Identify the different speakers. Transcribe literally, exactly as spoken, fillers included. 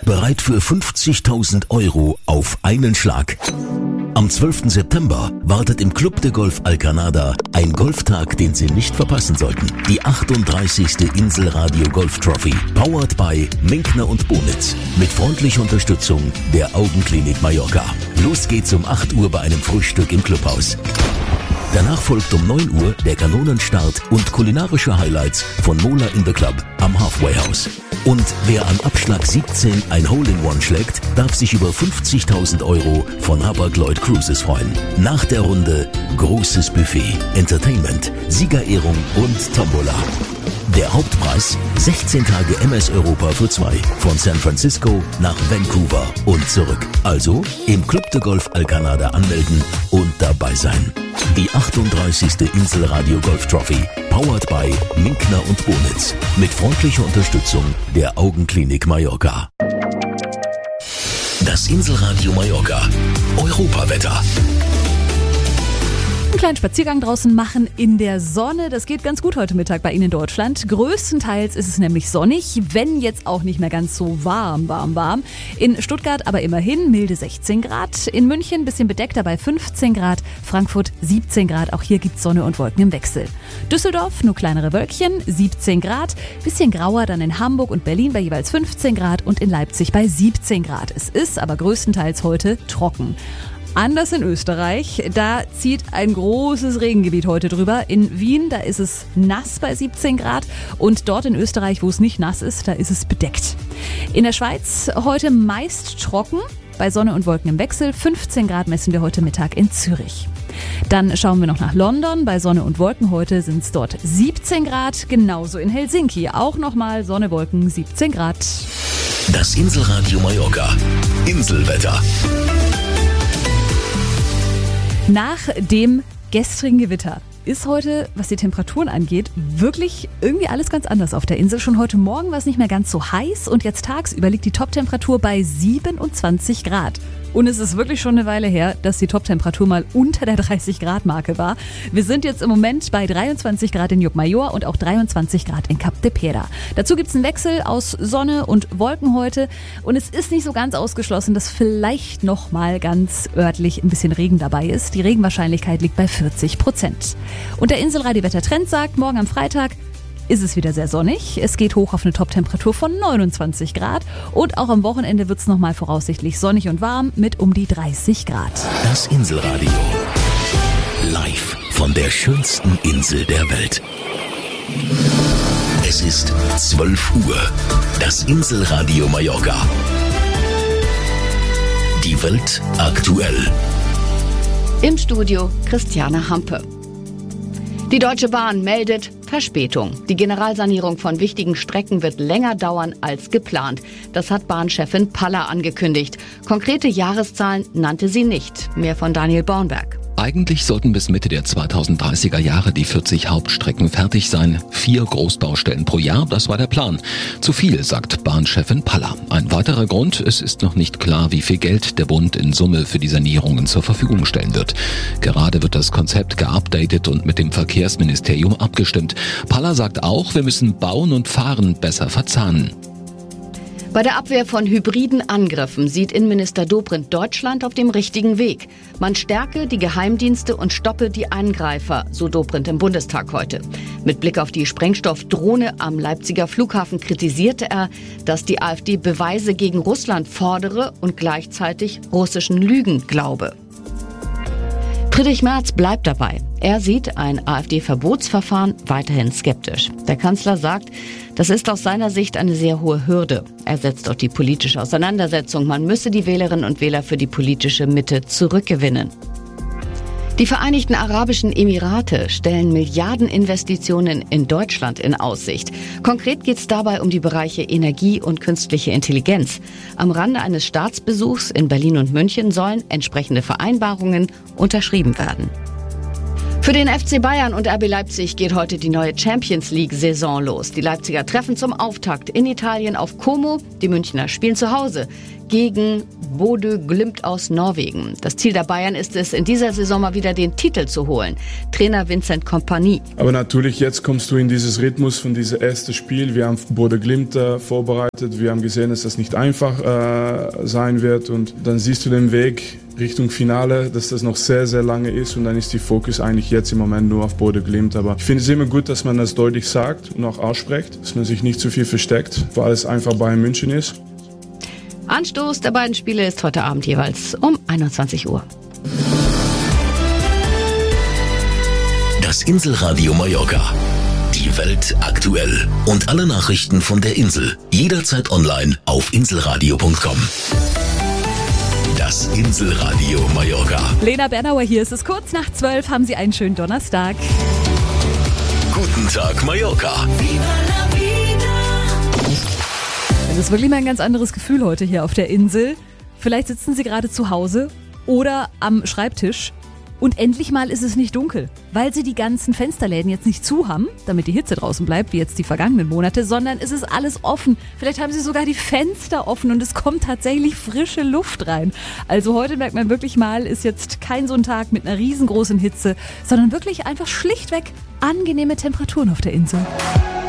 Speaker 1: Bereit für fünfzigtausend Euro auf einen Schlag. Am zwölften September wartet im Club de Golf Alcanada ein Golftag, den Sie nicht verpassen sollten. Die achtunddreißigste Inselradio Golf Trophy, powered by Minkner und Bonitz, mit freundlicher Unterstützung der Augenklinik Mallorca. Los geht's um acht Uhr bei einem Frühstück im Clubhaus. Danach folgt um neun Uhr der Kanonenstart und kulinarische Highlights von Mola in the Club am Halfway House. Und wer an Abschlag siebzehn ein Hole-in-One schlägt, darf sich über fünfzigtausend Euro von Hapag-Lloyd Cruises freuen. Nach der Runde großes Buffet, Entertainment, Siegerehrung und Tombola. Der Hauptpreis sechzehn Tage M S Europa für zwei, von San Francisco nach Vancouver und zurück. Also im Club de Golf Alcanada anmelden und dabei sein. Die achtunddreißigste Inselradio Golf Trophy, powered by Minkner und Bonitz, mit freundlicher Unterstützung der Augenklinik Mallorca. Das Inselradio Mallorca Europawetter.
Speaker 2: Einen kleinen Spaziergang draußen machen in der Sonne. Das geht ganz gut heute Mittag bei Ihnen in Deutschland. Größtenteils ist es nämlich sonnig, wenn jetzt auch nicht mehr ganz so warm, warm, warm. In Stuttgart aber immerhin milde sechzehn Grad. In München ein bisschen bedeckter bei fünfzehn Grad. Frankfurt siebzehn Grad. Auch hier gibt's Sonne und Wolken im Wechsel. Düsseldorf nur kleinere Wölkchen, siebzehn Grad. Bisschen grauer dann in Hamburg und Berlin bei jeweils fünfzehn Grad und in Leipzig bei siebzehn Grad. Es ist aber größtenteils heute trocken. Anders in Österreich, da zieht ein großes Regengebiet heute drüber. In Wien, da ist es nass bei siebzehn Grad und dort in Österreich, wo es nicht nass ist, da ist es bedeckt. In der Schweiz heute meist trocken, bei Sonne und Wolken im Wechsel. fünfzehn Grad messen wir heute Mittag in Zürich. Dann schauen wir noch nach London. Bei Sonne und Wolken heute sind es dort siebzehn Grad, genauso in Helsinki. Auch nochmal Sonne, Wolken, siebzehn Grad.
Speaker 1: Das Inselradio Mallorca Inselwetter.
Speaker 2: Nach dem gestrigen Gewitter ist heute, was die Temperaturen angeht, wirklich irgendwie alles ganz anders auf der Insel. Schon heute Morgen war es nicht mehr ganz so heiß und jetzt tagsüber liegt die Toptemperatur bei siebenundzwanzig Grad. Und es ist wirklich schon eine Weile her, dass die Toptemperatur mal unter der dreißig Grad Marke war. Wir sind jetzt im Moment bei dreiundzwanzig Grad in Llop-Major und auch dreiundzwanzig Grad in Cap de Pera. Dazu gibt es einen Wechsel aus Sonne und Wolken heute. Und es ist nicht so ganz ausgeschlossen, dass vielleicht noch mal ganz örtlich ein bisschen Regen dabei ist. Die Regenwahrscheinlichkeit liegt bei vierzig Prozent. Und der Inselradio-Wettertrend sagt, morgen am Freitag ist es wieder sehr sonnig. Es geht hoch auf eine Toptemperatur von neunundzwanzig Grad. Und auch am Wochenende wird es nochmal voraussichtlich sonnig und warm mit um die dreißig Grad.
Speaker 1: Das Inselradio. Live von der schönsten Insel der Welt. Es ist zwölf Uhr. Das Inselradio Mallorca. Die Welt aktuell.
Speaker 3: Im Studio Christiane Hampe. Die Deutsche Bahn meldet Verspätung. Die Generalsanierung von wichtigen Strecken wird länger dauern als geplant. Das hat Bahnchefin Palla angekündigt. Konkrete Jahreszahlen nannte sie nicht. Mehr von Daniel Bornberg.
Speaker 4: Eigentlich sollten bis Mitte der zweitausenddreißiger Jahre die vierzig Hauptstrecken fertig sein. Vier Großbaustellen pro Jahr, das war der Plan. Zu viel, sagt Bahnchefin Palla. Ein weiterer Grund, es ist noch nicht klar, wie viel Geld der Bund in Summe für die Sanierungen zur Verfügung stellen wird. Gerade wird das Konzept geupdatet und mit dem Verkehrsministerium abgestimmt. Palla sagt auch, wir müssen Bauen und Fahren besser verzahnen.
Speaker 3: Bei der Abwehr von hybriden Angriffen sieht Innenminister Dobrindt Deutschland auf dem richtigen Weg. Man stärke die Geheimdienste und stoppe die Angreifer, so Dobrindt im Bundestag heute. Mit Blick auf die Sprengstoffdrohne am Leipziger Flughafen kritisierte er, dass die AfD Beweise gegen Russland fordere und gleichzeitig russischen Lügen glaube. Friedrich Merz bleibt dabei. Er sieht ein AfD-Verbotsverfahren weiterhin skeptisch. Der Kanzler sagt, das ist aus seiner Sicht eine sehr hohe Hürde. Er setzt auf die politische Auseinandersetzung. Man müsse die Wählerinnen und Wähler für die politische Mitte zurückgewinnen. Die Vereinigten Arabischen Emirate stellen Milliardeninvestitionen in Deutschland in Aussicht. Konkret geht es dabei um die Bereiche Energie und künstliche Intelligenz. Am Rande eines Staatsbesuchs in Berlin und München sollen entsprechende Vereinbarungen unterschrieben werden. Für den F C Bayern und R B Leipzig geht heute die neue Champions-League-Saison los. Die Leipziger treffen zum Auftakt in Italien auf Como. Die Münchner spielen zu Hause gegen Bodø Glimt aus Norwegen. Das Ziel der Bayern ist es, in dieser Saison mal wieder den Titel zu holen. Trainer Vincent Kompany.
Speaker 5: Aber natürlich, jetzt kommst du in dieses Rhythmus von diesem ersten Spiel. Wir haben Bodø Glimt äh, vorbereitet. Wir haben gesehen, dass das nicht einfach äh, sein wird. Und dann siehst du den Weg Richtung Finale, dass das noch sehr, sehr lange ist. Und dann ist die Fokus eigentlich jetzt im Moment nur auf Bodø Glimt. Aber ich finde es immer gut, dass man das deutlich sagt und auch ausspricht, dass man sich nicht zu viel versteckt, weil es einfach Bayern München ist.
Speaker 3: Anstoß der beiden Spiele ist heute Abend jeweils um einundzwanzig Uhr.
Speaker 1: Das Inselradio Mallorca. Die Welt aktuell. Und alle Nachrichten von der Insel. Jederzeit online auf inselradio punkt com. Das Inselradio Mallorca.
Speaker 2: Lena Bernauer hier. Es ist kurz nach zwölf. Haben Sie einen schönen Donnerstag.
Speaker 1: Guten Tag, Mallorca.
Speaker 2: Das ist wirklich mal ein ganz anderes Gefühl heute hier auf der Insel. Vielleicht sitzen Sie gerade zu Hause oder am Schreibtisch und endlich mal ist es nicht dunkel, weil Sie die ganzen Fensterläden jetzt nicht zu haben, damit die Hitze draußen bleibt, wie jetzt die vergangenen Monate, sondern es ist alles offen. Vielleicht haben Sie sogar die Fenster offen und es kommt tatsächlich frische Luft rein. Also heute merkt man wirklich mal, ist jetzt kein so ein Tag mit einer riesengroßen Hitze, sondern wirklich einfach schlichtweg angenehme Temperaturen auf der Insel.